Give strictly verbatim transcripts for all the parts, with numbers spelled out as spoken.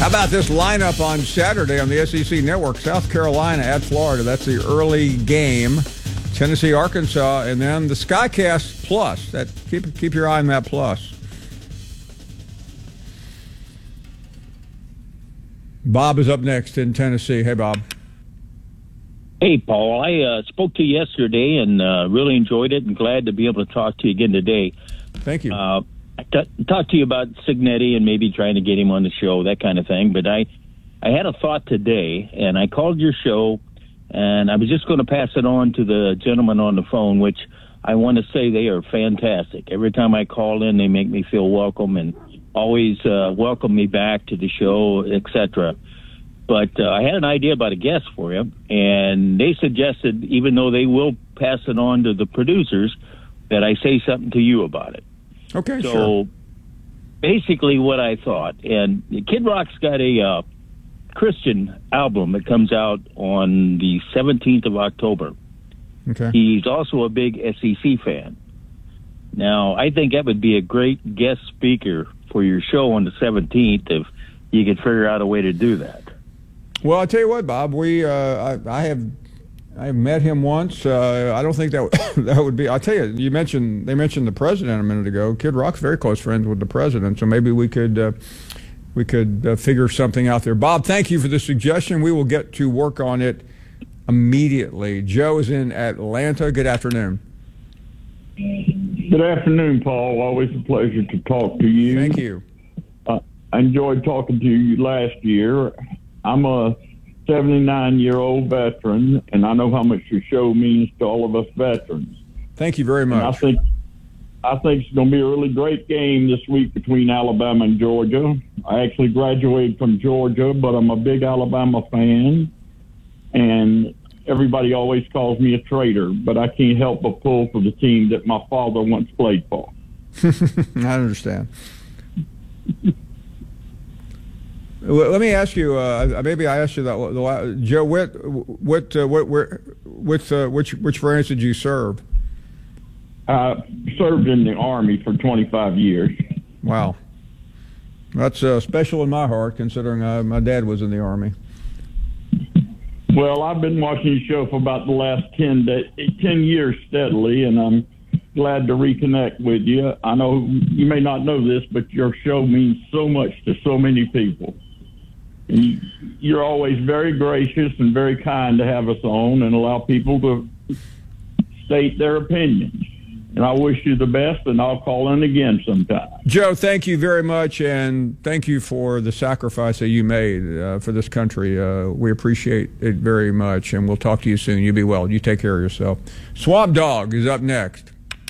How about this lineup on Saturday on the S E C Network? South Carolina at Florida. That's the early game. Tennessee, Arkansas, and then the Skycast Plus. That keep keep your eye on that Plus. Bob is up next in Tennessee. Hey, Bob. Hey, Paul. I uh, spoke to you yesterday and uh, really enjoyed it, and glad to be able to talk to you again today. Thank you. Uh, I t- talked to you about Signetti and maybe trying to get him on the show, that kind of thing. But I, I had a thought today, and I called your show, and I was just going to pass it on to the gentleman on the phone, which I want to say they are fantastic. Every time I call in, they make me feel welcome and always uh, welcome me back to the show, et cetera. But uh, I had an idea about a guest for you, and they suggested, even though they will pass it on to the producers, that I say something to you about it. Okay, so sure. Basically what I thought, and Kid Rock's got a uh, Christian album that comes out on the seventeenth of October. Okay. He's also a big S E C fan. Now, I think that would be a great guest speaker for your show on the seventeenth if you could figure out a way to do that. Well, I'll tell you what, Bob, we uh, I, I have I have met him once. Uh, I don't think that w- that would be. I'll tell you. You mentioned they mentioned the president a minute ago. Kid Rock's very close friends with the president, so maybe we could uh, we could uh, figure something out there. Bob, thank you for the suggestion. We will get to work on it immediately. Joe is in Atlanta. Good afternoon. Good afternoon, Paul. Always a pleasure to talk to you. Thank you. Uh, I enjoyed talking to you last year. I'm a seventy-nine-year-old veteran, and I know how much your show means to all of us veterans. Thank you very much. And I think I think it's going to be a really great game this week between Alabama and Georgia. I actually graduated from Georgia, but I'm a big Alabama fan, and everybody always calls me a traitor, but I can't help but pull for the team that my father once played for. I understand. Let me ask you. Uh, maybe I asked you that, Joe. What, what, uh, what, where, what, uh, which, which branch did you serve? I served in the Army for twenty-five years. Wow, that's uh, special in my heart, considering uh, my dad was in the Army. Well, I've been watching your show for about the last ten, day, ten years steadily, and I'm glad to reconnect with you. I know you may not know this, but your show means so much to so many people. And you're always very gracious and very kind to have us on and allow people to state their opinions. And I wish you the best, and I'll call in again sometime. Joe, thank you very much, and thank you for the sacrifice that you made uh, for this country. Uh, we appreciate it very much, and we'll talk to you soon. You be well. You take care of yourself. Swamp Dog is up next.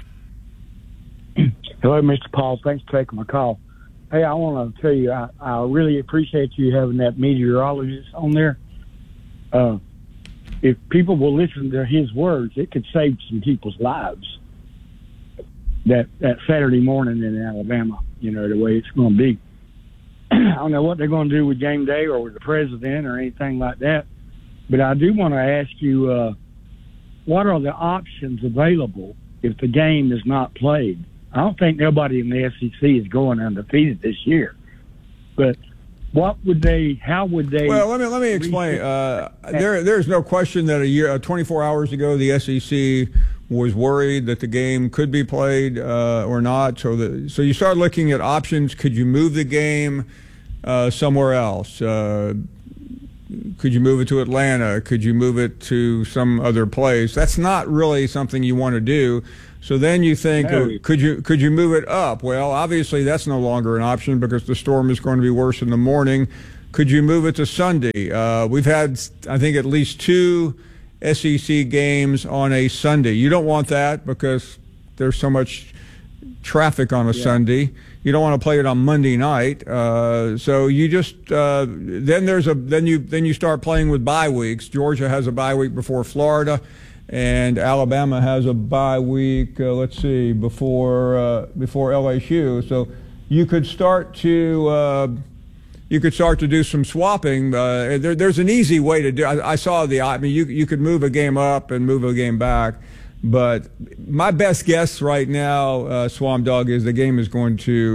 Hello, Mister Paul. Thanks for taking my call. Hey, I want to tell you, I, I really appreciate you having that meteorologist on there. Uh, if people will listen to his words, it could save some people's lives. That that Saturday morning in Alabama, you know, the way it's going to be. I don't know what they're going to do with game day or with the president or anything like that, but I do want to ask you, uh, what are the options available if the game is not played? I don't think nobody in the S E C is going undefeated this year, but what would they? How would they? Well, let me let me explain. Uh, there, there's no question that a year, uh, twenty-four hours ago, the S E C was worried that the game could be played uh, or not. So, the, so you start looking at options. Could you move the game uh, somewhere else? Uh, could you move it to Atlanta? Could you move it to some other place? That's not really something you want to do. So then you think, no. uh, could you could you move it up? Well, obviously that's no longer an option because the storm is going to be worse in the morning. Could you move it to Sunday? Uh, we've had, I think, at least two S E C games on a Sunday. You don't want that because there's so much traffic on a yeah. Sunday. You don't want to play it on Monday night. Uh, so you just uh, then there's a then you then you start playing with bye weeks. Georgia has a bye week before Florida. And Alabama has a bye week, uh, let's see, before uh, before L S U. So you could start to uh, you could start to do some swapping. Uh, there, there's an easy way to do. I, I saw the. I mean, you you could move a game up and move a game back. But my best guess right now, uh, Swamp Dog, is the game is going to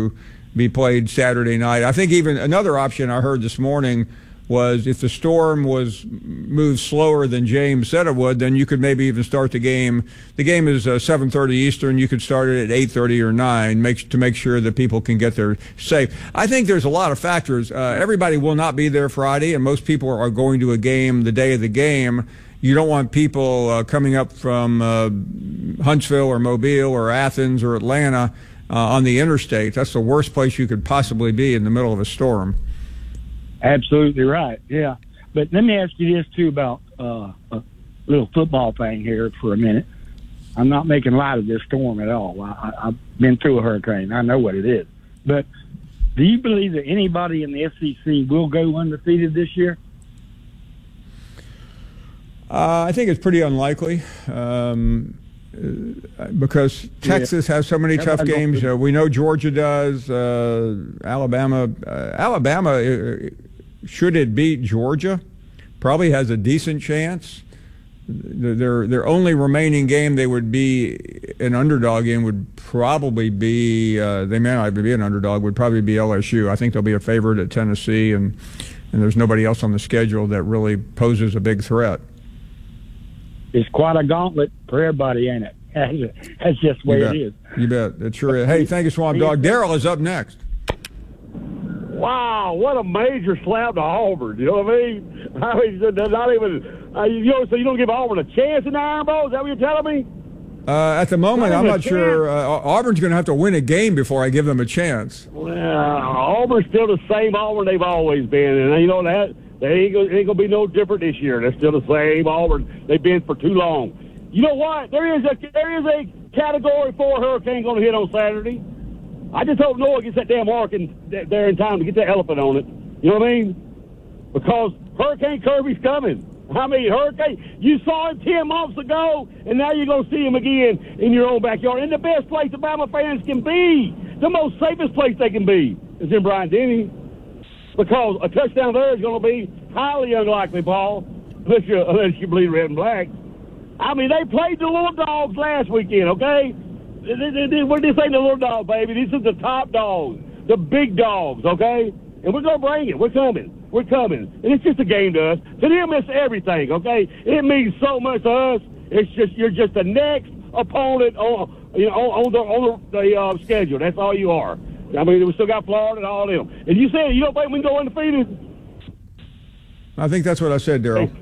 be played Saturday night. I think even another option I heard this morning was if the Storm was moved slower than James said it would, then you could maybe even start the game. The game is uh, seven thirty Eastern. You could start it at eight thirty or nine make, to make sure that people can get there safe. I think there's a lot of factors. Uh, everybody will not be there Friday, and most people are going to a game the day of the game. You don't want people uh, coming up from uh, Huntsville or Mobile or Athens or Atlanta uh, on the interstate. That's the worst place you could possibly be in the middle of a storm. Absolutely right. Yeah. But let me ask you this, too, about uh, a little football thing here for a minute. I'm not making light of this storm at all. I, I've been through a hurricane. I know what it is. But do you believe that anybody in the S E C will go undefeated this year? Uh, I think it's pretty unlikely um, because Texas yeah. has so many tough games. Uh, we know Georgia does. Uh, Alabama, uh, Alabama, uh, should it beat Georgia, probably has a decent chance. Their their only remaining game they would be an underdog in would probably be uh, they may not be an underdog would probably be L S U. I think they'll be a favorite at Tennessee, and and there's nobody else on the schedule that really poses a big threat. It's quite a gauntlet for everybody, ain't it? That's just the way it is. You bet. It sure is. Hey, thank you, Swamp Dog. Daryl is up next. Wow, what a major slap to Auburn. You know what I mean? I mean, they're not even, uh, you know, so you don't give Auburn a chance in the Iron Bowl? Is that what you're telling me? Uh, at the moment, I'm not sure. Uh, Auburn's going to have to win a game before I give them a chance. Well, Auburn's still the same Auburn they've always been. And you know that? They ain't going to be no different this year. They're still the same Auburn they've been for too long. You know what? There is a there is a Category four hurricane going to hit on Saturday. I just hope Noah gets that damn ark in, there in time to get that elephant on it. You know what I mean? Because Hurricane Kirby's coming. I mean, Hurricane, you saw him ten months ago, and now you're going to see him again in your own backyard. In the best place the Bama fans can be, the most safest place they can be, is in Bryant-Denny. Because a touchdown there is going to be highly unlikely, Paul, unless you, unless you bleed red and black. I mean, they played the little dogs last weekend, okay? This ain't the little dog, baby. These are the top dogs, the big dogs, okay? And we're going to bring it. We're coming. We're coming. And it's just a game to us. To them, it's everything, okay? It means so much to us. It's just you're just the next opponent on, you know, on the, on the, the uh, schedule. That's all you are. I mean, we still got Florida and all them. And you said you don't think we can go undefeated? I think that's what I said, Daryl.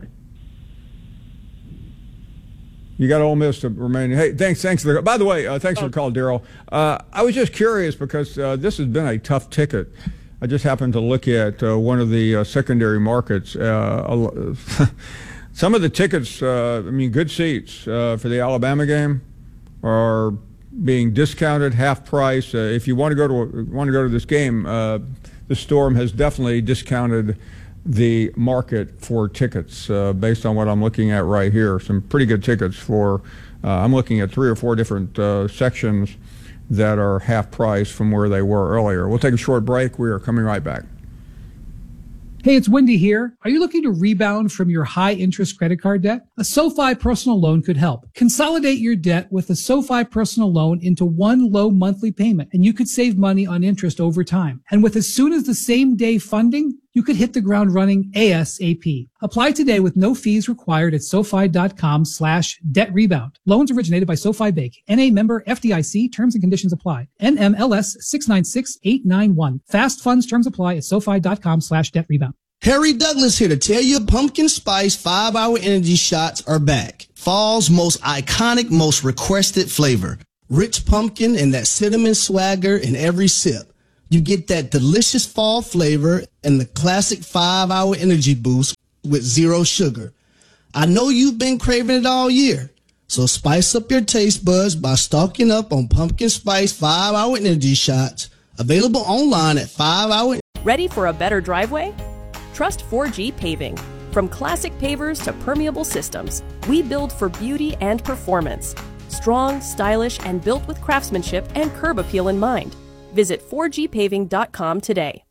You got Ole Miss to remain. Hey, thanks. Thanks for the. By the way, uh, thanks for the call, Daryl. Uh, I was just curious because uh, this has been a tough ticket. I just happened to look at uh, one of the uh, secondary markets. Uh, some of the tickets, uh, I mean, good seats uh, for the Alabama game are being discounted half price. Uh, if you want to go to want to go to this game, uh, the Storm has definitely discounted the market for tickets uh, based on what I'm looking at right here. Some pretty good tickets for, uh, I'm looking at three or four different uh, sections that are half price from where they were earlier. We'll take a short break. We are coming right back. Hey, it's Wendy here. Are you looking to rebound from your high-interest credit card debt? A SoFi personal loan could help. Consolidate your debt with a SoFi personal loan into one low monthly payment, and you could save money on interest over time. And with as soon as the same day funding, you could hit the ground running ASAP. Apply today with no fees required at SoFi.com slash debt rebound. Loans originated by SoFi Bank. N A member F D I C. Terms and conditions apply. N M L S six nine six eight nine one. Fast funds terms apply at SoFi.com slash debt rebound. Harry Douglas here to tell you pumpkin spice five hour energy shots are back. Fall's most iconic, most requested flavor. Rich pumpkin and that cinnamon swagger in every sip. You get that delicious fall flavor and the classic five hour energy boost with zero sugar. I know you've been craving it all year, so spice up your taste buds by stocking up on pumpkin spice five hour energy shots. Available online at five hour. Ready for a better driveway? Trust four G Paving. From classic pavers to permeable systems, we build for beauty and performance. Strong, stylish, and built with craftsmanship and curb appeal in mind. Visit four G paving dot com today.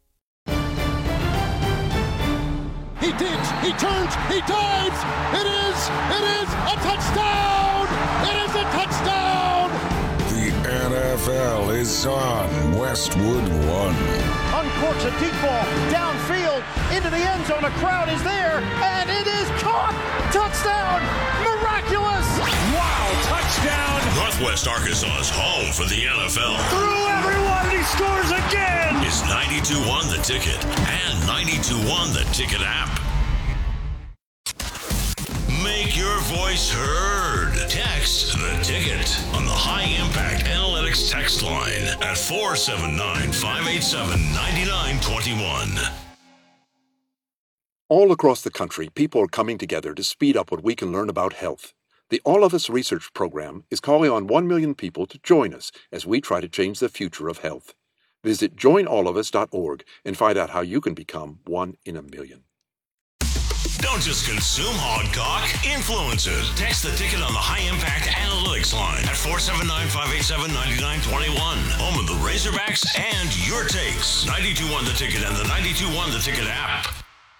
He digs, he turns, he dives! It is, it is a touchdown! It is a touchdown! The N F L is on Westwood One. Uncorks a deep ball downfield into the end zone. A crowd is there, and it is caught. Touchdown! Miraculous! Wow! Touchdown! Northwest Arkansas's home for the N F L. Through everyone, and he scores again! It's ninety-two one The Ticket and ninety-two one The Ticket app. Make your voice heard. Text The Ticket on the High Impact Analytics text line at four seven nine, five eight seven, nine nine two one. All across the country, people are coming together to speed up what we can learn about health. The All of Us Research Program is calling on one million people to join us as we try to change the future of health. Visit join all of us dot org and find out how you can become one in a million. Don't just consume Hogcock, influence it. Text The Ticket on the High Impact Analytics line at four seven nine, five eight seven, nine nine two one. Home of the Razorbacks and your takes. ninety-two one The Ticket and the ninety-two one The Ticket app.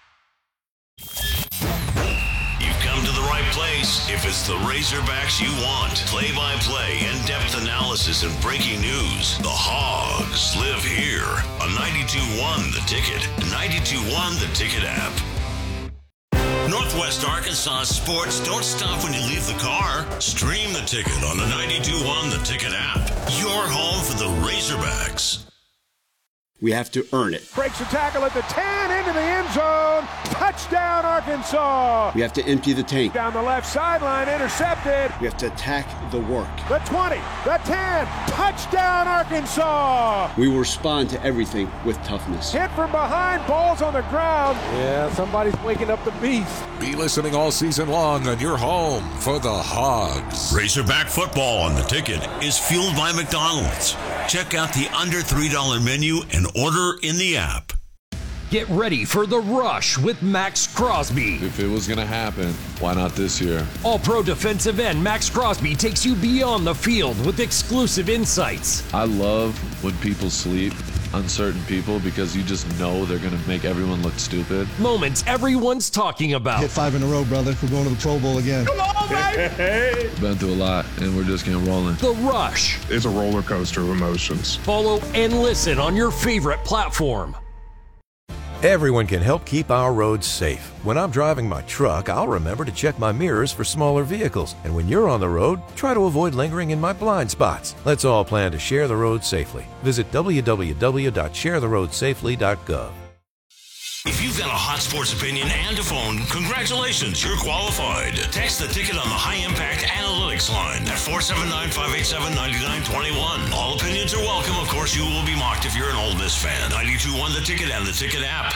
You've come to the right place if it's the Razorbacks you want. Play-by-play, in-depth analysis, and breaking news. The Hogs live here on ninety-two one The Ticket, ninety-two one The Ticket app. Northwest Arkansas sports don't stop when you leave the car. Stream The Ticket on the ninety-two one The Ticket app. Your home for the Razorbacks. We have to earn it. Breaks a tackle at the ten, into the end zone. Touchdown, Arkansas. We have to empty the tank. Down the left sideline, intercepted. We have to attack the work. The twenty, the ten, touchdown, Arkansas. We will respond to everything with toughness. Hit from behind, balls on the ground. Yeah, somebody's waking up the beast. Be listening all season long on your home for the Hogs. Razorback football on The Ticket is fueled by McDonald's. Check out the under three dollar menu and order in the app. Get ready for the rush with Max Crosby. If it was going to happen, why not this year? All-pro defensive end Max Crosby takes you beyond the field with exclusive insights. I love when people sleep on certain people because you just know they're going to make everyone look stupid. Moments everyone's talking about. Hit five in a row, brother. We're going to the Pro Bowl again. Come on, baby! Been through a lot, and we're just getting rolling. The Rush. It's a roller coaster of emotions. Follow and listen on your favorite platform. Everyone can help keep our roads safe. When I'm driving my truck, I'll remember to check my mirrors for smaller vehicles. And when you're on the road, try to avoid lingering in my blind spots. Let's all plan to share the road safely. Visit w w w dot share the road safely dot gov. If you've got a hot sports opinion and a phone, congratulations, you're qualified. Text The Ticket on the High Impact Analytics line at four seven nine, five eight seven, nine nine two one. All opinions are welcome. Of course, you will be mocked if you're an Ole Miss fan. ninety-two one The Ticket and The Ticket app.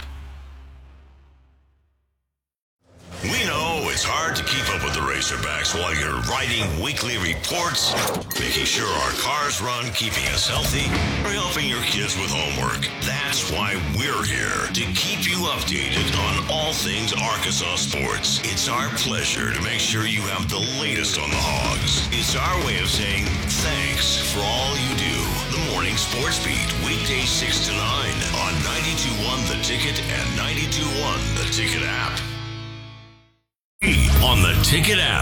We know it's hard to keep up with the Razorbacks while you're writing weekly reports, making sure our cars run, keeping us healthy, or helping your kids with homework. That's why we're here, to keep you updated on all things Arkansas sports. It's our pleasure to make sure you have the latest on the Hogs. It's our way of saying thanks for all you do. The Morning Sports Beat, weekdays six to nine on ninety-two one The Ticket and ninety-two one The Ticket app. On the Ticket app.